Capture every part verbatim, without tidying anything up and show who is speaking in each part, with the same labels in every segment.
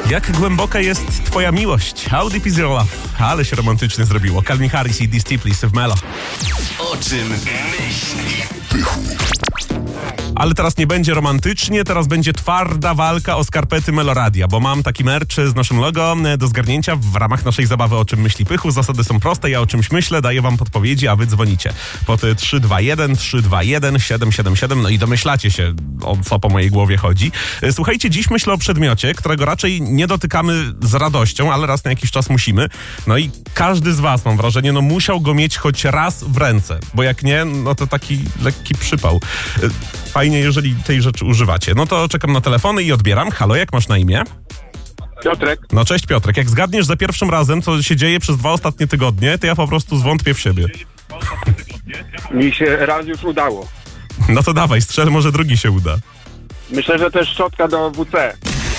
Speaker 1: Jak głęboka jest twoja miłość? How deep is your love? Ale się romantycznie zrobiło. Calvin Harris i Dee Staples w Melo.
Speaker 2: O czym myśli Pychu?
Speaker 1: Ale teraz nie będzie romantycznie, teraz będzie twarda walka o skarpety Meloradia, bo mam taki merch z naszym logo do zgarnięcia w ramach naszej zabawy O czym myśli Pychu. Zasady są proste, ja o czymś myślę, daję wam podpowiedzi, a wy dzwonicie pod trzy dwa jeden, trzy dwa jeden, siedem siedem siedem, no i domyślacie się, o co po mojej głowie chodzi. Słuchajcie, dziś myślę o przedmiocie, którego raczej nie dotykamy z radością, ale raz na jakiś czas musimy. No i każdy z was, mam wrażenie, no musiał go mieć choć raz w ręce, bo jak nie, no to taki lekki przypał. Fajnie, jeżeli tej rzeczy używacie. No to czekam na telefony i odbieram. Halo, jak masz na imię?
Speaker 3: Piotrek.
Speaker 1: No cześć Piotrek. Jak zgadniesz za pierwszym razem, co się dzieje przez dwa ostatnie tygodnie, to ja po prostu zwątpię w siebie.
Speaker 3: Mi się raz już udało.
Speaker 1: No to dawaj, strzel, może drugi się uda.
Speaker 3: Myślę, że to jest szczotka do W C.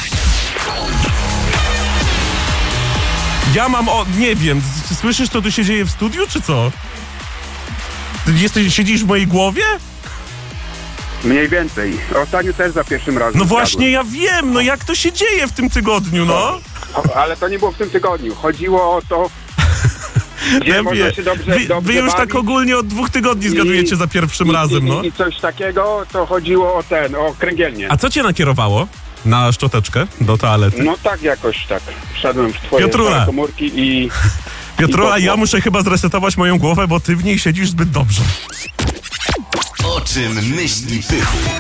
Speaker 1: Ja mam o... nie wiem. Słyszysz, co tu się dzieje w studiu, czy co? Ty jesteś, siedzisz w mojej głowie?
Speaker 3: Mniej więcej. Ostatnio też za pierwszym razem.
Speaker 1: No właśnie,
Speaker 3: zgadłem.
Speaker 1: ja wiem. No jak to się dzieje w tym tygodniu, no?
Speaker 3: O, ale to nie było w tym tygodniu. Chodziło o to, gdzie
Speaker 1: Ja
Speaker 3: można
Speaker 1: wiem.
Speaker 3: się dobrze,
Speaker 1: Wy,
Speaker 3: dobrze
Speaker 1: wy już
Speaker 3: bawić.
Speaker 1: tak ogólnie od dwóch tygodni
Speaker 3: I-
Speaker 1: zgadujecie za pierwszym
Speaker 3: I,
Speaker 1: razem,
Speaker 3: i,
Speaker 1: no.
Speaker 3: I coś takiego, to chodziło o ten, o kręgielnię.
Speaker 1: A co cię nakierowało na szczoteczkę do toalety?
Speaker 3: No tak jakoś tak. Wszedłem w twoje
Speaker 1: Piotrula.
Speaker 3: stare komórki i...
Speaker 1: Piotrula,
Speaker 3: i
Speaker 1: ja
Speaker 3: poszło.
Speaker 1: muszę chyba zresetować moją głowę, bo ty w niej siedzisz zbyt dobrze.
Speaker 2: O czym myśli Pychu?